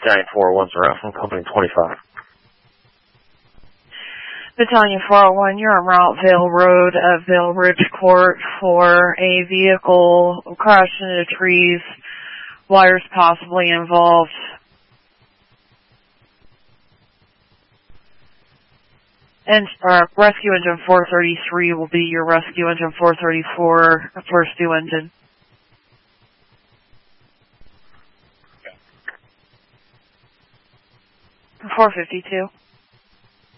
Battalion 401's around from Company 25. Battalion 401, you're on Route Vale Road at Vale Ridge Court for a vehicle crashed into trees, wires possibly involved. And rescue engine 433 will be your rescue engine 434 first due engine. Okay. 452.